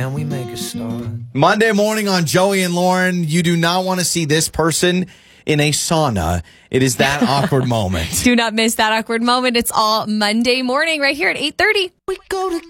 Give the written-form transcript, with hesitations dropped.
Can we make a start? Monday morning on Joey and Lauren, you do not want to see this person in a sauna. It is that awkward moment. Do not miss that awkward moment. It's all Monday morning right here at 8:30. We go to